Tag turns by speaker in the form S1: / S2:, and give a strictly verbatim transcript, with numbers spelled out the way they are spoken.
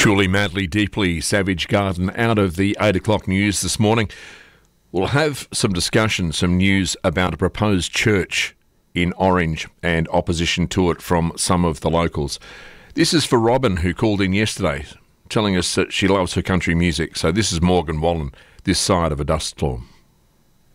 S1: Truly, madly, deeply, Savage Garden out of the eight o'clock news this morning. We'll have some discussion, some news about a proposed church in Orange and opposition to it from some of the locals. This is for Robin, who called in yesterday, telling us that she loves her country music. So this is Morgan Wallen, this side of a dust storm.